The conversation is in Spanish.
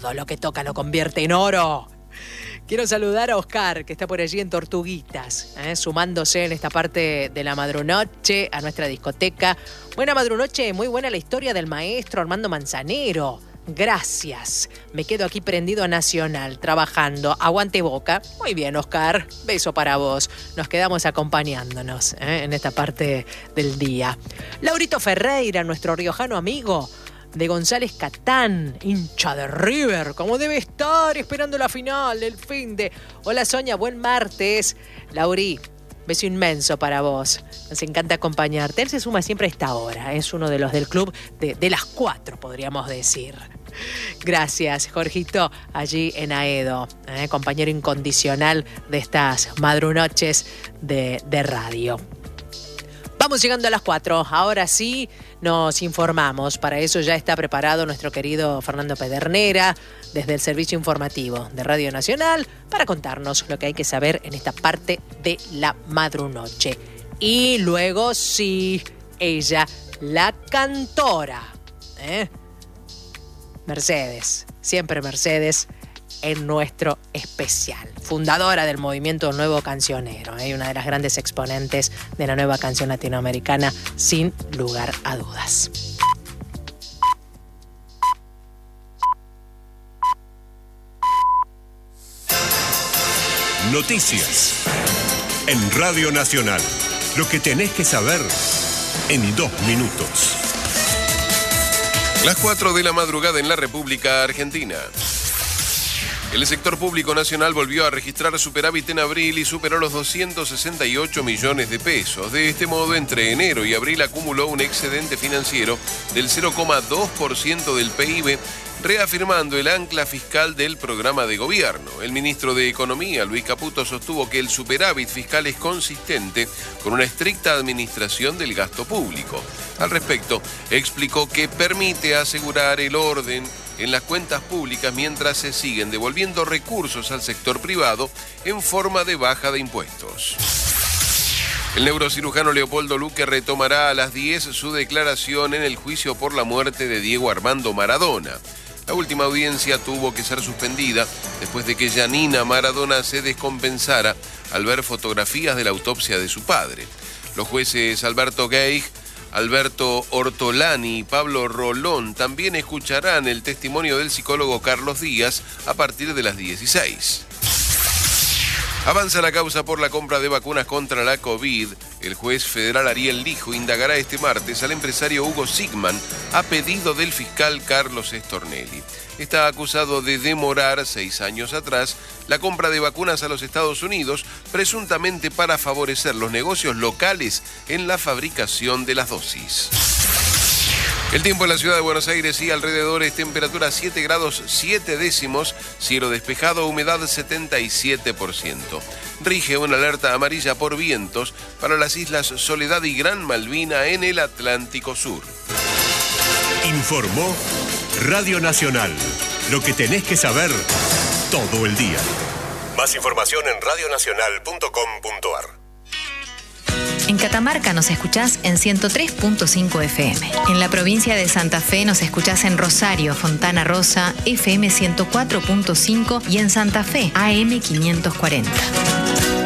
todo lo que toca lo convierte en oro. Quiero saludar a Oscar, que está por allí en Tortuguitas, sumándose en esta parte de la madrunoche a nuestra discoteca. Buena madrunoche, muy buena la historia del maestro Armando Manzanero. Gracias. Me quedo aquí prendido a Nacional, trabajando. Aguante Boca. Muy bien, Oscar. Beso para vos. Nos quedamos acompañándonos en esta parte del día. Laurito Ferreira, nuestro riojano amigo de González Catán, hincha de River, como debe estar esperando la final del finde. Hola Sonia, buen martes. Lauri, beso inmenso para vos. Nos encanta acompañarte. Él se suma siempre a esta hora. Es uno de los del club de las 4, podríamos decir. Gracias, Jorgito, allí en Aedo, compañero incondicional de estas madrunoches de radio. Vamos llegando a las 4. Ahora sí nos informamos. Para eso ya está preparado nuestro querido Fernando Pedernera desde el Servicio Informativo de Radio Nacional para contarnos lo que hay que saber en esta parte de la madrunoche. Y luego sí, ella, la cantora, Mercedes, siempre Mercedes en nuestro especial. Fundadora del movimiento Nuevo Cancionero, una de las grandes exponentes de la nueva canción latinoamericana, sin lugar a dudas. Noticias en Radio Nacional. Lo que tenés que saber en 2 minutos. Las 4 de la madrugada en la República Argentina. El sector público nacional volvió a registrar superávit en abril y superó los 268 millones de pesos. De este modo, entre enero y abril acumuló un excedente financiero del 0,2% del PIB, reafirmando el ancla fiscal del programa de gobierno. El ministro de Economía, Luis Caputo, sostuvo que el superávit fiscal es consistente con una estricta administración del gasto público. Al respecto, explicó que permite asegurar el orden en las cuentas públicas mientras se siguen devolviendo recursos al sector privado en forma de baja de impuestos. El neurocirujano Leopoldo Luque retomará a las 10 su declaración en el juicio por la muerte de Diego Armando Maradona. La última audiencia tuvo que ser suspendida después de que Janina Maradona se descompensara al ver fotografías de la autopsia de su padre. Los jueces Alberto Geig, Alberto Ortolani y Pablo Rolón también escucharán el testimonio del psicólogo Carlos Díaz a partir de las 16. Avanza la causa por la compra de vacunas contra la COVID. El juez federal Ariel Lijo indagará este martes al empresario Hugo Sigman a pedido del fiscal Carlos Stornelli. Está acusado de demorar 6 años atrás la compra de vacunas a los Estados Unidos, presuntamente para favorecer los negocios locales en la fabricación de las dosis. El tiempo en la ciudad de Buenos Aires y alrededores, temperatura 7 grados 7 décimos, cielo despejado, humedad 77%. Rige una alerta amarilla por vientos para las islas Soledad y Gran Malvina en el Atlántico Sur. Informó Radio Nacional. Lo que tenés que saber todo el día. Más información en radionacional.com.ar. En Catamarca nos escuchás en 103.5 FM. En la provincia de Santa Fe nos escuchás en Rosario, Fontana Rosa, FM 104.5 y en Santa Fe, AM 540.